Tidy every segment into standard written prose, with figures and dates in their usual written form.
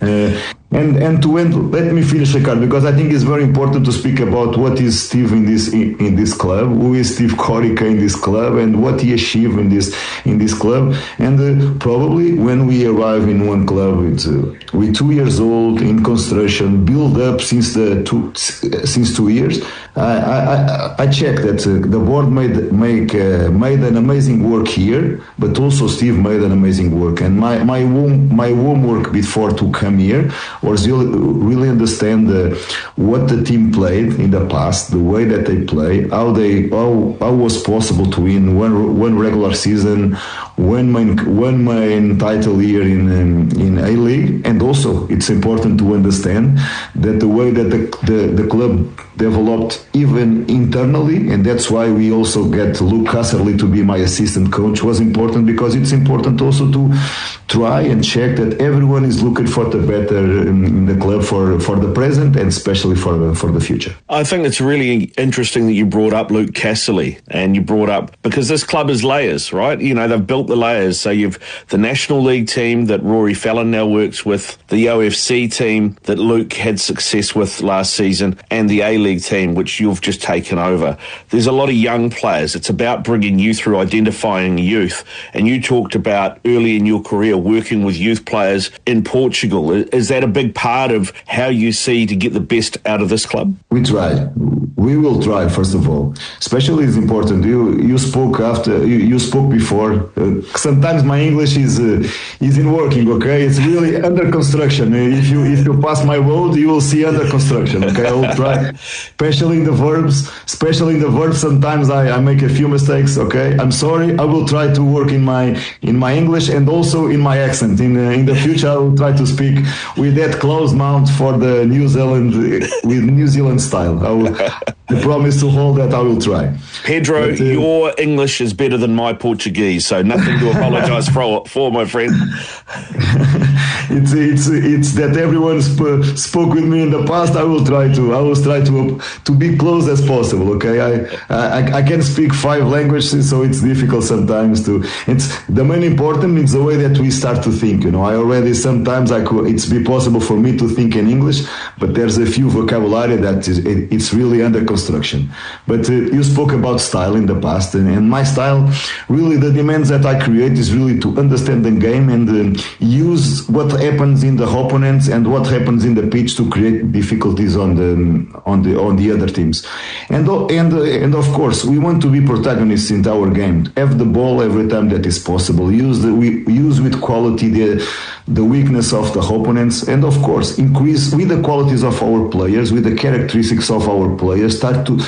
And to end, let me finish, Ricardo, because I think it's very important to speak about what is Steve in this club, who is Steve Corica in this club, and what he achieved in this club. And probably when we arrive in one club with 2 years old in construction, build up since 2 years, I checked that the board made an amazing work here, but also Steve made an amazing work. And my homework before to come here was really understand what the team played in the past, the way that they play, how was possible to win one regular season, one main title here in A-League. And also it's important to understand that the way that the club developed even internally, and that's why we also get Luke Casserly to be my assistant coach, was important, because it's important also to try and check that everyone is looking for the better in the club for the present and especially for the future. I think it's really interesting that you brought up Luke Casserly, and you brought up, because this club is layers, right? You know, they've built the layers. So you've the National League team that Rory Fallon now works with, the OFC team that Luke had success with last season, and the A-League team, which you've just taken over. There's a lot of young players. It's about bringing youth through, identifying youth. And you talked about early in your career working with youth players in Portugal. Is that a big part of how you see to get the best out of this club? We try. We will try, first of all. Especially it's important. You spoke before. Sometimes my English is in working. Okay, it's really under construction. If you pass my road, you will see under construction. Okay, I will try. Especially in the verbs. Sometimes I make a few mistakes. Okay, I'm sorry. I will try to work in my English and also in my accent. In the future, I will try to speak with that close mouth for the New Zealand style. I promise to hold that. I will try. Pedro, your English is better than my Portuguese, so nothing to apologise for, my friend. It's that everyone spoke with me in the past. I will try to be close as possible. Okay, I can speak 5 languages, so it's difficult sometimes to. It's the main important is the way that we start to think. You know, I already sometimes it's be possible for me to think in English, but there's a few vocabulary that it's really under construction. But you spoke about style in the past, and my style, really the demands that I create is really to understand the game and use what happens in the opponents and what happens in the pitch to create difficulties on the other teams. And of course, we want to be protagonists in our game. Have the ball every time that is possible. Use with quality the weakness of the opponents, and of course increase with the qualities of our players, with the characteristics of our players.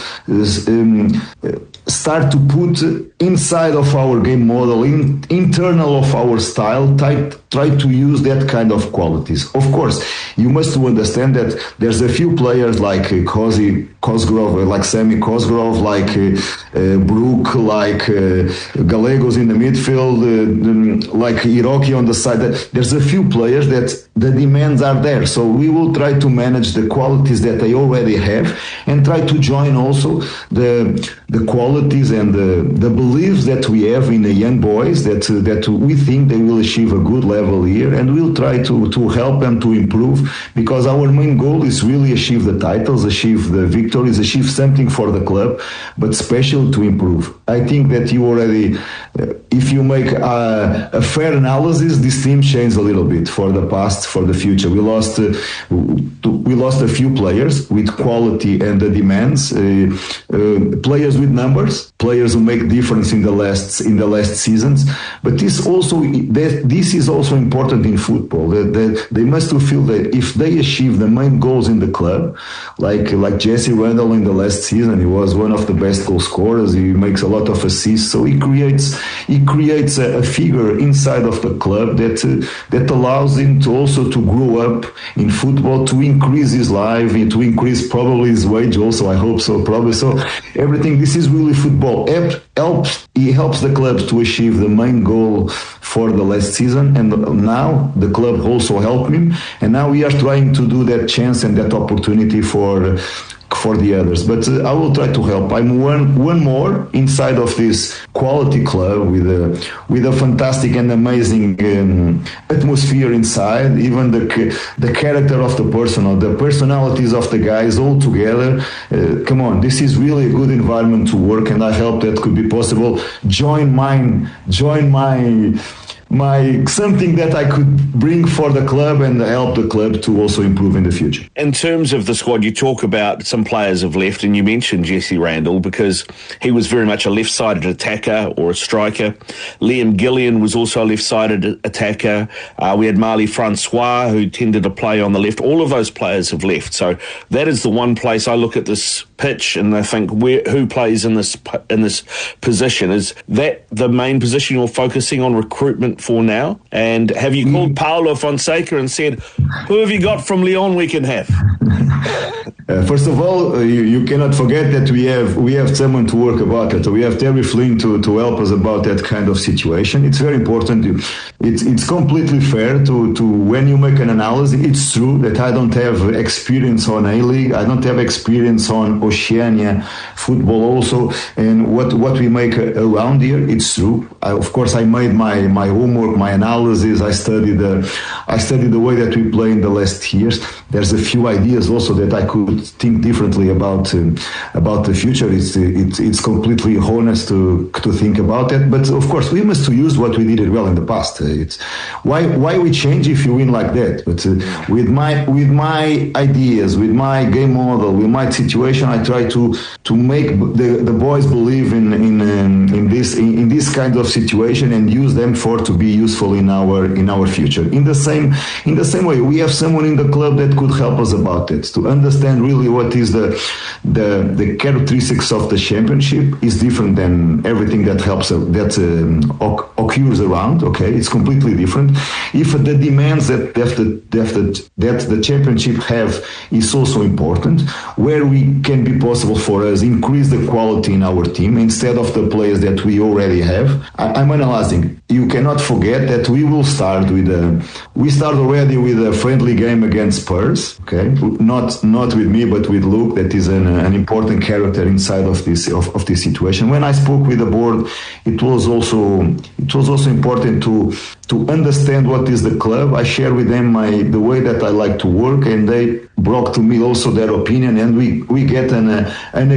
Start to put inside of our game model, internal of our style, try to use that kind of qualities. Of course, you must understand that there's a few players like Cosgrove, like Sammy Cosgrove, like Brook, like Gallegos in the midfield, like Hiroki on the side. There's a few players that the demands are there. So we will try to manage the qualities that they already have and try to join also the qualities and the beliefs that we have in the young boys that we think they will achieve a good level here, and we'll try to help them to improve, because our main goal is really achieve the titles, achieve the victories, achieve something for the club, but special to improve. I think that you already, if you make a fair analysis, this team changed a little bit for the past, for the future. We lost a few players with quality and the demands, players with numbers, players who make difference in the last seasons. But this is also important in football. They must feel that if they achieve the main goals in the club, like Jesse Randall in the last season, he was one of the best goal scorers. He makes a lot of assists, so he creates a figure inside of the club that allows him to also to grow up in football, to increase his life, to increase probably his wage also. I hope so, probably so. Everything. This is really football. He helps the club to achieve the main goal for the last season, and now the club also helped him, and now we are trying to do that chance and that opportunity for for the others, but I will try to help. I'm one more inside of this quality club with a fantastic and amazing atmosphere inside. Even the character of the person, or the personalities of the guys all together. Come on, this is really a good environment to work, and I hope that could be possible. Join my something that I could bring for the club and help the club to also improve in the future. In terms of the squad, you talk about some players have left, and you mentioned Jesse Randall because he was very much a left-sided attacker or a striker. Liam Gillian was also a left-sided attacker. We had Marley Francois, who tended to play on the left. All of those players have left. So that is the one place I look at this pitch and I think who plays in this position. Is that the main position you're focusing on recruitment for now? And have you called Paulo Fonseca and said, who have you got from Lyon we can have? First of all, you cannot forget that we have someone to work about it. We have Terry Flynn to help us about that kind of situation. It's very important. It's completely fair to when you make an analysis. It's true that I don't have experience on A-League. I don't have experience on Oceania football also. And what we make around here, it's true. Of course, I made my homework, my analysis. I studied the way that we play in the last years. There's a few ideas also that I could think differently about the future. It's completely honest to think about that. But of course, we must use what we did it well in the past. It's why we change if you win like that. But with my ideas, with my game model, with my situation, I try to make the boys believe in this kind of situation and use them to be useful in our future. In the same way, we have someone in the club that could help us about it, to understand really what is the characteristics of the championship is different than everything that occurs around. Okay, it's completely different. If the demands that the championship have is also important, where we can be possible for us increase the quality in our team instead of the players that we already have. I'm analyzing. You cannot forget that we will start already with a friendly game against Spurs. Okay, not with me, but with Luke, that is an important character inside of this situation. When I spoke with the board, it was also important to understand what is the club. I share with them the way that I like to work, and they brought to me also their opinion, and we get an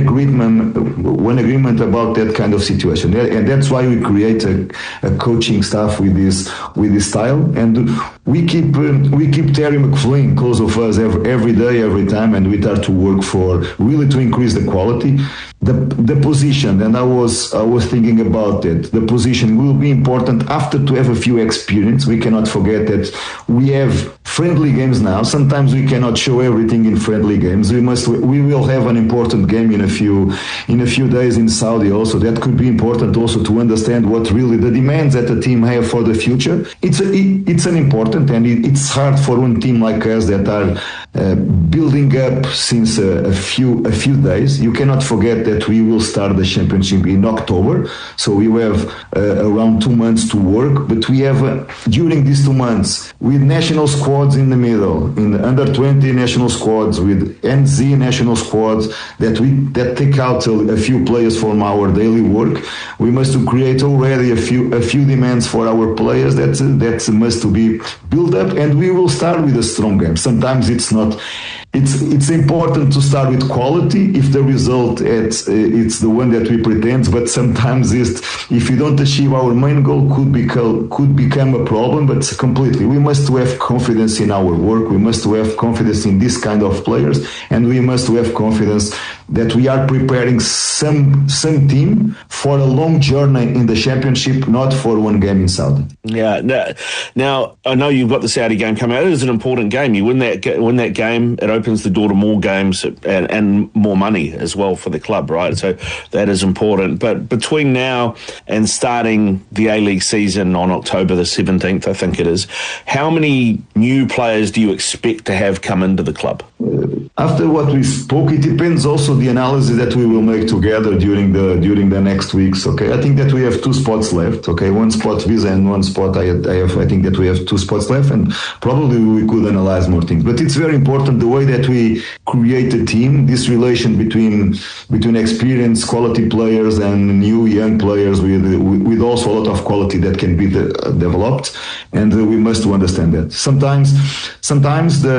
agreement about that kind of situation, and that's why we create a coaching staff with this style, and we keep Terry McFlynn close of us every day, every time, and we try to work for really to increase the quality. The position, and I was thinking about it. The position will be important after to have a few experience. We cannot forget that we have friendly games now. Sometimes we cannot show everything in friendly games. We will have an important game in a few days in Saudi also. That could be important also to understand what really the demands that the team have for the future. It's an important, and it's hard for one team like us that are building up since a few days. You cannot forget that we will start the championship in October, so we have around 2 months to work, but we have during these 2 months with national squads in the middle, in the under 20 national squads, with NZ national squads that take out a few players from our daily work. We must create already a few demands for our players that must to be built up, and we will start with a strong game. Sometimes it's not. It's important to start with quality if the result it's the one that we pretend, but sometimes if you don't achieve our main goal could become a problem. But completely, we must have confidence in our work. We must have confidence in this kind of players, and we must have confidence that we are preparing some team for a long journey in the championship, not for one game in Saudi. Yeah. Now I know you've got the Saudi game coming out. It is an important game. You win that game, it opens the door to more games and more money as well for the club, right? So that is important. But between now and starting the A-League season on October the 17th, I think it is, how many new players do you expect to have come into the club? After what we spoke, it depends also the analysis that we will make together during the next weeks. Okay, I think that we have 2 spots left. Okay, 1 spot Visa and 1 spot I think that we have 2 spots left, and probably we could analyze more things. But it's very important the way that we create a team, this relation between experienced quality players and new young players with also a lot of quality that can be developed, and we must understand that sometimes